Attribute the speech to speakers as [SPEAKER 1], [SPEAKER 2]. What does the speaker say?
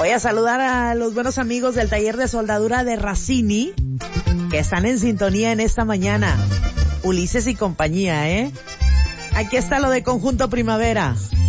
[SPEAKER 1] Voy a saludar a los buenos amigos del taller de soldadura de Racini, que están en sintonía en esta mañana. Ulises y compañía, Aquí está lo de Conjunto Primavera.